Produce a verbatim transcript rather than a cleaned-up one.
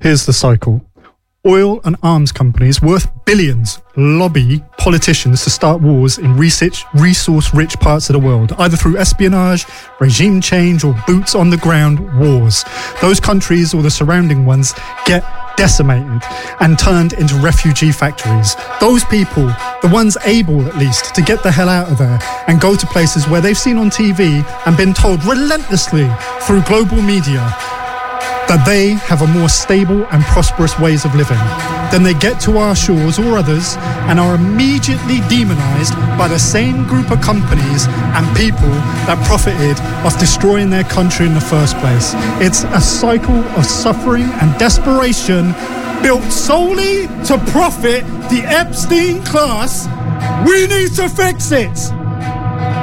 Here's the cycle. Oil and arms companies worth billions lobby politicians to start wars in resource-rich parts of the world, either through espionage, regime change, or boots-on-the-ground wars. Those countries or the surrounding ones get decimated and turned into refugee factories. Those people, the ones able at least to get the hell out of there and go to places where they've seen on T V and been told relentlessly through global media that they have a more stable and prosperous ways of living. Then they get to our shores or others and are immediately demonized by the same group of companies and people that profited off destroying their country in the first place. It's a cycle of suffering and desperation built solely to profit the Epstein class. We need to fix it!